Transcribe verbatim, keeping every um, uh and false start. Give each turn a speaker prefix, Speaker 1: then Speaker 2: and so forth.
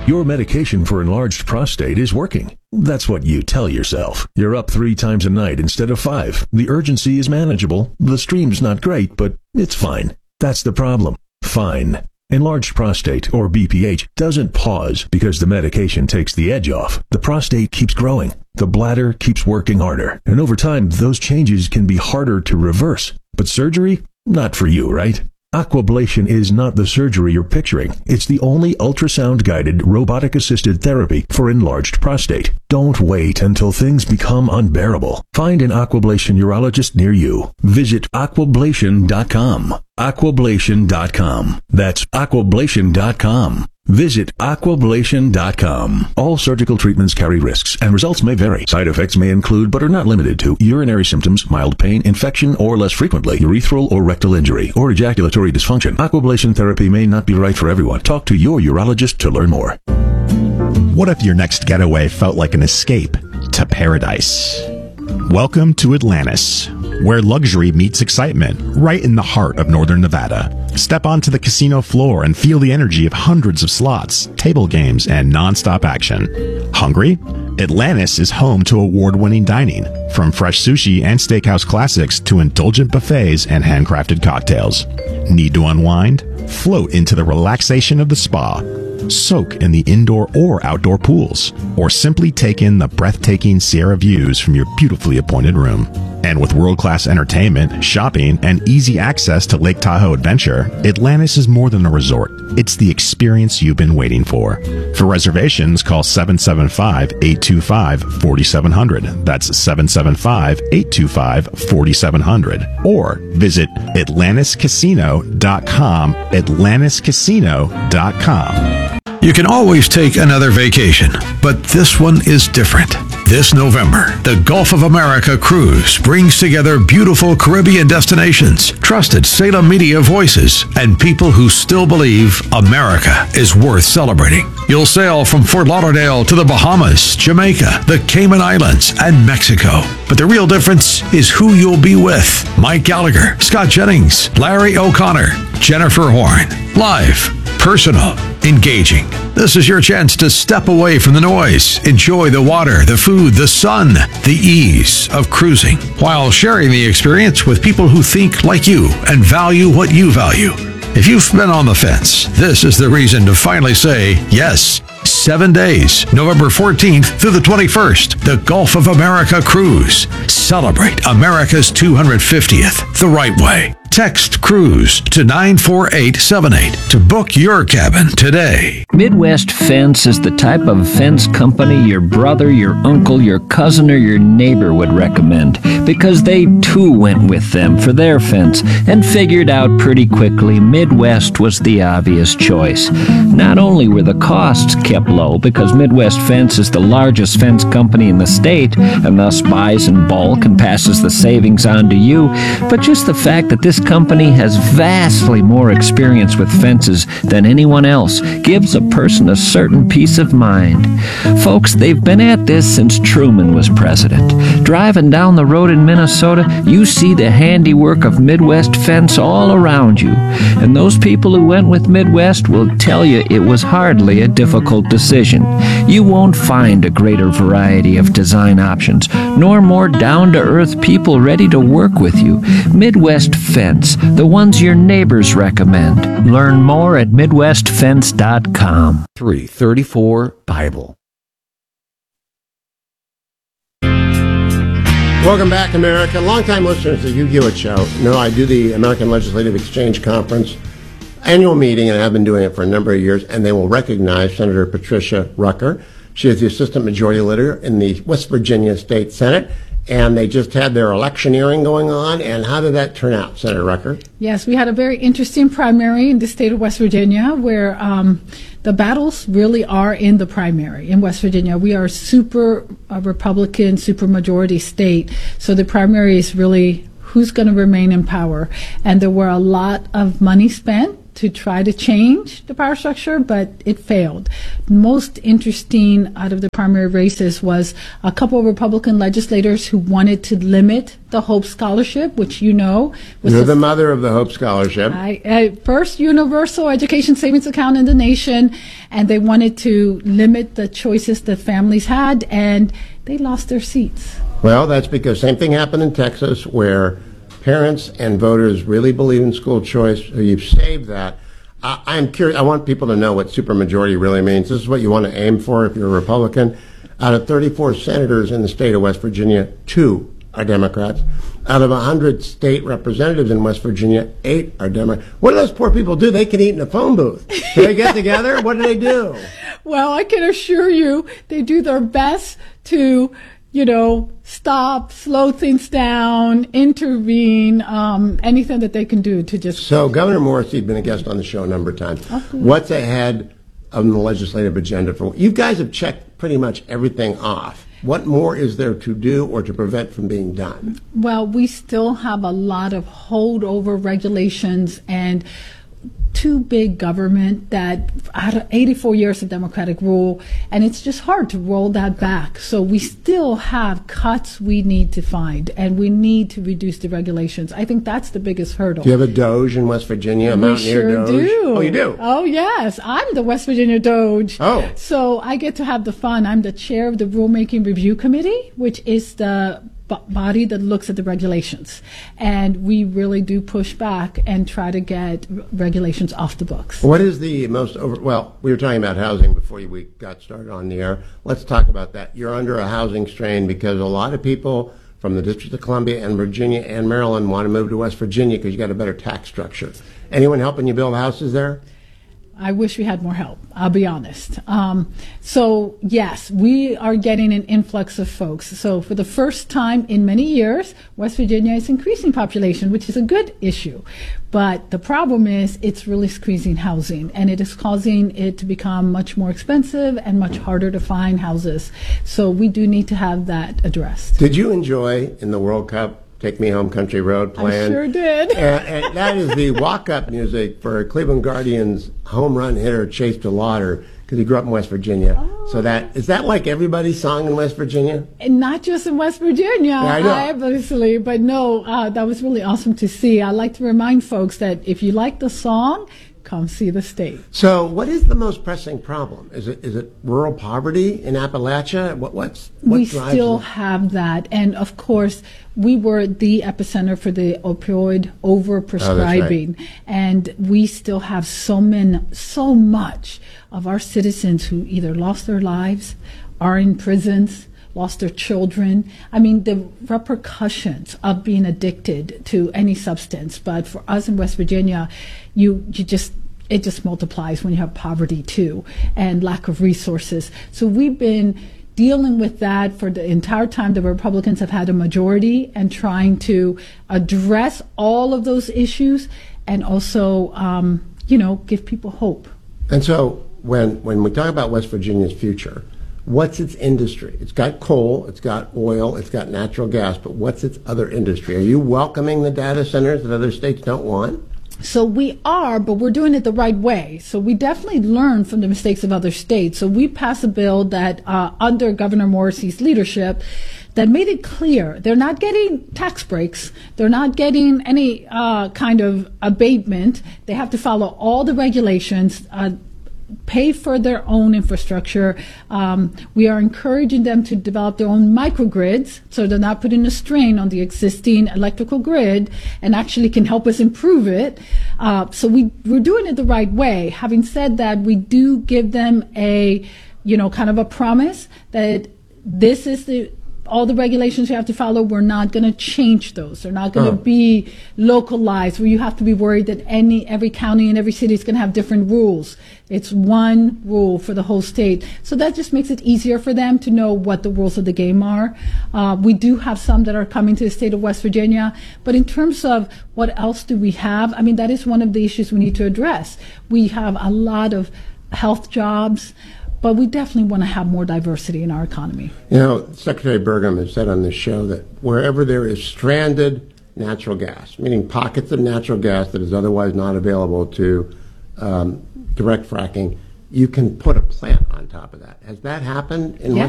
Speaker 1: Your medication for enlarged prostate is working. That's what you tell yourself. You're up three times a night instead of five. The urgency is manageable. The stream's not great, but it's fine. That's the problem. Fine. Enlarged prostate, or B P H, doesn't pause because the medication takes the edge off. The prostate keeps growing. The bladder keeps working harder. And over time, those changes can be harder to reverse. But surgery? Not for you, right? Aquablation is not the surgery you're picturing. It's the only ultrasound-guided, robotic-assisted therapy for enlarged prostate. Don't wait until things become unbearable. Find an Aquablation urologist near you. Visit aquablation dot com. aquablation dot com. That's aquablation dot com. Visit aquablation dot com. All surgical treatments carry risks, and results may vary. Side effects may include, but are not limited to, urinary symptoms, mild pain, infection, or less frequently, urethral or rectal injury, or ejaculatory dysfunction. Aquablation therapy may not be right for everyone. Talk to your urologist to learn more.
Speaker 2: What if your next getaway felt like an escape to paradise? Welcome to Atlantis, where luxury meets excitement, right in the heart of northern Nevada. Step onto the casino floor and feel the energy of hundreds of slots, table games, and non-stop action. Hungry? Atlantis is home to award-winning dining, from fresh sushi and steakhouse classics to indulgent buffets and handcrafted cocktails. Need to unwind? Float into the relaxation of the spa. Soak in the indoor or outdoor pools, or simply take in the breathtaking Sierra views from your beautifully appointed room. And with world-class entertainment, shopping, and easy access to Lake Tahoe Adventure, Atlantis is more than a resort. It's the experience you've been waiting for. For reservations, call seven seven five, eight two five, four seven zero zero. That's seven seven five, eight two five, four seven zero zero. Or visit atlantis casino dot com, atlantis casino dot com.
Speaker 3: You can always take another vacation, but this one is different. This November, the Gulf of America Cruise brings together beautiful Caribbean destinations, trusted Salem media voices, and people who still believe America is worth celebrating. You'll sail from Fort Lauderdale to the Bahamas, Jamaica, the Cayman Islands, and Mexico. But the real difference is who you'll be with. Mike Gallagher, Scott Jennings, Larry O'Connor, Jennifer Horn. Live, personal, engaging. This is your chance to step away from the noise, enjoy the water, the food, the sun, the ease of cruising, while sharing the experience with people who think like you and value what you value. If you've been on the fence, this is the reason to finally say yes. Seven days, November fourteenth through the twenty-first, the Gulf of America Cruise. Celebrate America's two hundred fiftieth the right way. Text CRUISE to nine four eight seven eight to book your cabin today.
Speaker 4: Midwest Fence is the type of fence company your brother, your uncle, your cousin, or your neighbor would recommend, because they too went with them for their fence and figured out pretty quickly Midwest was the obvious choice. Not only were the costs kept low, because Midwest Fence is the largest fence company in the state and thus buys in bulk and passes the savings on to you, but just the fact that this company has vastly more experience with fences than anyone else gives a person a certain peace of mind. Folks, they've been at this since Truman was president. Driving down the road in Minnesota, you see the handiwork of Midwest Fence all around you. And those people who went with Midwest will tell you it was hardly a difficult decision. You won't find a greater variety of design options, nor more down-to-earth people ready to work with you. Midwest Fence, the ones your neighbors recommend. Learn more at midwest fence dot com.
Speaker 5: three thirty-four Bible.
Speaker 6: Welcome back, America. Longtime listeners to the Hugh Hewitt Show know I do the American Legislative Exchange Conference annual meeting, and I've been doing it for a number of years, and they will recognize Senator Patricia Rucker. She is the Assistant Majority Leader in the West Virginia State Senate, and they just had their electioneering going on. And how did that turn out, Senator Rucker?
Speaker 7: Yes, we had a very interesting primary in the state of West Virginia, where um, the battles really are in the primary in West Virginia. We are a super uh, Republican, super majority state, so the primary is really who's going to remain in power. And there were a lot of money spent to try to change the power structure, but it failed. Most interesting out of the primary races was a couple of Republican legislators who wanted to limit the Hope Scholarship, which you know was
Speaker 6: You're
Speaker 7: the
Speaker 6: the mother of the Hope Scholarship.
Speaker 7: I, I, first universal education savings account in the nation, and they wanted to limit the choices that families had, and they lost their seats.
Speaker 6: Well, that's because same thing happened in Texas, where parents and voters really believe in school choice. So you've saved that. I, I'm curious. I want people to know what supermajority really means. This is what you want to aim for if you're a Republican. Out of thirty-four senators in the state of West Virginia, two are Democrats. Out of one hundred state representatives in West Virginia, eight are Democrats. What do those poor people do? They can eat in a phone booth. Do they get together? What do they do?
Speaker 7: Well, I can assure you they do their best to, you know, stop, slow things down, intervene, um, anything that they can do to just...
Speaker 6: So Governor Morrisey has been a guest on the show a number of times.
Speaker 7: Okay.
Speaker 6: What's ahead of the legislative agenda for... You guys have checked pretty much everything off. What more is there to do or to prevent from being done?
Speaker 7: Well, we still have a lot of holdover regulations and too big government that out of eighty-four years of democratic rule, and it's just hard to roll that back. So we still have cuts we need to find, and we need to reduce the regulations. I think that's the biggest hurdle.
Speaker 6: Do you have a Doge in West Virginia, a
Speaker 7: We
Speaker 6: Mountaineer
Speaker 7: sure
Speaker 6: Doge?
Speaker 7: do.
Speaker 6: Oh, you do?
Speaker 7: Oh, yes. I'm the West Virginia Doge.
Speaker 6: Oh.
Speaker 7: So I get to have the fun. I'm the chair of the Rulemaking Review Committee, which is the b- body that looks at the regulations. And we really do push back and try to get r- regulations off the books.
Speaker 6: What is the most over... Well, we were talking about housing before we got started on the air. Let's talk about that. You're under a housing strain because a lot of people from the District of Columbia and Virginia and Maryland want to move to West Virginia because you got a better tax structure. Anyone helping you build houses there?
Speaker 7: I wish we had more help, I'll be honest. Um, so, yes, we are getting an influx of folks. So, for the first time in many years, West Virginia is increasing population, which is a good issue. But the problem is it's really squeezing housing, and it is causing it to become much more expensive and much harder to find houses. So, we do need to have that addressed.
Speaker 6: Did you enjoy in the World Cup Take Me Home Country Road plan?
Speaker 7: I sure did.
Speaker 6: and, and that is the walk-up music for Cleveland Guardians home run hitter Chase DeLauder, because he grew up in West Virginia.
Speaker 7: Oh.
Speaker 6: So that is that like everybody's song in West Virginia?
Speaker 7: And not just in West Virginia,
Speaker 6: Yeah, I know.
Speaker 7: obviously, but no, uh, that was really awesome to see. I like to remind folks that if you like the song, come see the state.
Speaker 6: So what is the most pressing problem? Is it is it rural poverty in Appalachia? What what's what
Speaker 7: We
Speaker 6: drives
Speaker 7: still
Speaker 6: it?
Speaker 7: have that, and of course, we were the epicenter for the opioid overprescribing, and we still have so many, so much of our citizens who either lost their lives, are in prisons, lost their children. I mean, the repercussions of being addicted to any substance. But for us in West Virginia, you you just it just multiplies when you have poverty too and lack of resources. So we've been dealing with that for the entire time the Republicans have had a majority, and trying to address all of those issues and also, um, you know, give people hope.
Speaker 6: And so when when we talk about West Virginia's future, what's its industry? It's got coal, it's got oil, it's got natural gas, but what's its other industry? Are you welcoming the data centers that other states don't want?
Speaker 7: So we are, but we're doing it the right way. So we definitely learn from the mistakes of other states. So we passed a bill that uh, under Governor Morrisey's leadership that made it clear they're not getting tax breaks. They're not getting any uh, kind of abatement. They have to follow all the regulations, uh, pay for their own infrastructure. Um, we are encouraging them to develop their own microgrids, so they're not putting a strain on the existing electrical grid, and actually can help us improve it. Uh, so we, we're doing it the right way. Having said that, we do give them a, you know, kind of a promise that this is the all the regulations you have to follow. We're not going to change those. They're not going to
Speaker 6: Oh.
Speaker 7: be localized where you have to be worried that any every county and every city is going to have different rules. It's one rule for the whole state. So that just makes it easier for them to know what the rules of the game are. Uh, we do have some that are coming to the state of West Virginia. But in terms of what else do we have, I mean, that is one of the issues we need to address. We have a lot of health jobs, but we definitely want to have more diversity in our economy.
Speaker 6: You know, Secretary Burgum has said on this show that wherever there is stranded natural gas, meaning pockets of natural gas that is otherwise not available to um, direct fracking, you can put a plant on top of that. Has that happened in
Speaker 7: Yeah.